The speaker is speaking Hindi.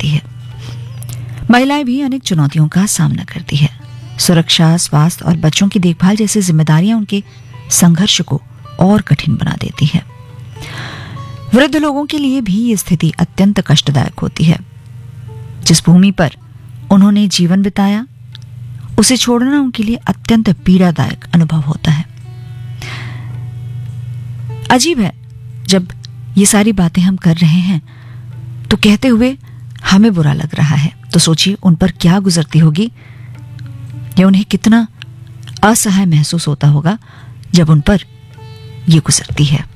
जाती है। महिलाएं भी अनेक चुनौतियों का सामना करती है। सुरक्षा, स्वास्थ्य और बच्चों की देखभाल जैसी जिम्मेदारियां उनके संघर्ष को और कठिन बना देती है। वृद्ध लोगों के लिए भी ये स्थिति अत्यंत कष्टदायक होती है। जिस भूमि पर उन्होंने जीवन बिताया, उसे छोड़ना उनके लिए अत्यंत पीड़ादायक अनुभव होता है। अजीब है, जब ये सारी बातें हम कर रहे हैं तो कहते हुए हमें बुरा लग रहा है, तो सोचिए उन पर क्या गुजरती होगी या उन्हें कितना असहाय महसूस होता होगा जब उन पर ये गुजरती है।